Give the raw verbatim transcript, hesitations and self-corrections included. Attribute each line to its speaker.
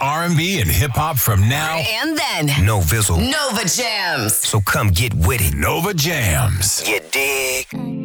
Speaker 1: R and B and hip hop from now
Speaker 2: and then.
Speaker 3: No Vizzle.
Speaker 2: Nova Jams.
Speaker 3: So come get with it.
Speaker 1: Nova Jams.
Speaker 3: You dig?